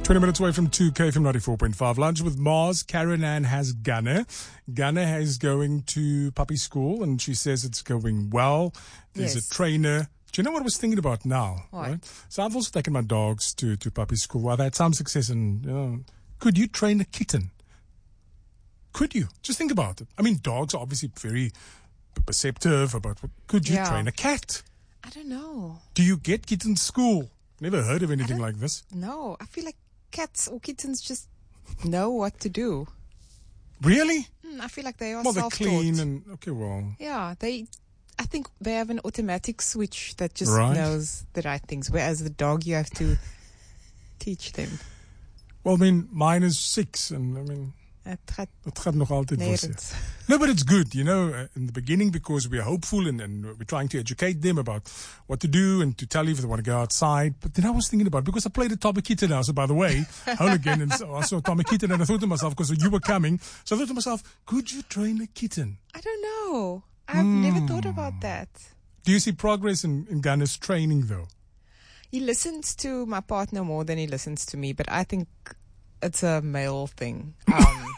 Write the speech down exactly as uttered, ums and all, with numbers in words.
twenty minutes away from two K from ninety-four point five. Lunch with Mars. Karen Ann has Gunner. Gunner is going to puppy school, and she says it's going well. There's Yes. a trainer. Do you know what I was thinking about now? What? Right? So I've also taken my dogs to, to puppy school. I've had some success, and you know, could you train a kitten? Could you? Just think about it. I mean, dogs are obviously very perceptive about what. Could you Yeah. train a cat? I don't know. Do you get kittens school? Never heard of anything like this. No, I feel like cats or kittens just know what to do. Really? Mm, I feel like they are Well, they're self-taught. clean and okay. Well, Yeah, they. I think they have an automatic switch that just Right. knows the right things. Whereas the dog, you have to teach them. well, I mean, mine is six, and I mean, Het gaat het gaat nog altijd wel zeer. nergens. No, but it's good, you know, uh, in the beginning because we're hopeful and, and we're trying to educate them about what to do and to tell you if they want to go outside. But then I was thinking about, because I played a Tomakita now, so by the way, Hooligan, and so I saw Tomakita, and I thought to myself, because you were coming, so I thought to myself, could you train a kitten? I don't know. I've never thought about that. Do you see progress in, in Gunner's training, though? He listens to my partner more than he listens to me, but I think it's a male thing. Um,